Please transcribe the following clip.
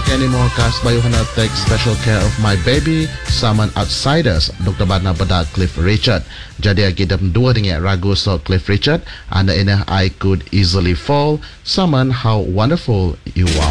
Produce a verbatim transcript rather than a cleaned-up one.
anymore cast by Yohana take special care of my baby, someone outsiders. Doktor Bana pada Cliff Richard. Jadi kita dua dengan ragu so Cliff Richard. Anda ini I could easily fall. Someone how wonderful you are.